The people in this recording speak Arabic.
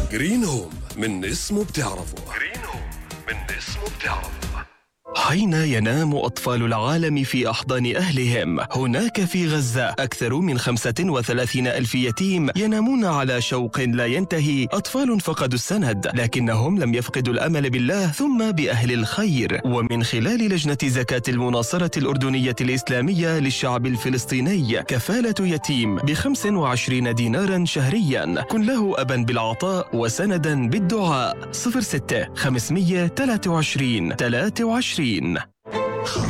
جرين هوم، من اسمه بتعرفه. جرين هوم، من اسمه بتعرفه. حين ينام أطفال العالم في أحضان أهلهم، هناك في غزة أكثر من 35 ألف يتيم ينامون على شوق لا ينتهي. أطفال فقدوا السند، لكنهم لم يفقدوا الأمل بالله ثم بأهل الخير. ومن خلال لجنة زكاة المناصرة الأردنية الإسلامية للشعب الفلسطيني، كفالة يتيم ب25 دينارا شهريا. كن له أبا بالعطاء وسندا بالدعاء. 06 523 23.